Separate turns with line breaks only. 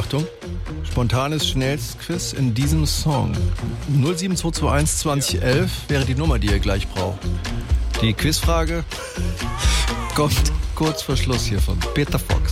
Achtung, spontanes Schnellstquiz in diesem Song. 07221 2011 wäre die Nummer, die ihr gleich braucht. Die Quizfrage kommt kurz vor Schluss hier von Peter Fox.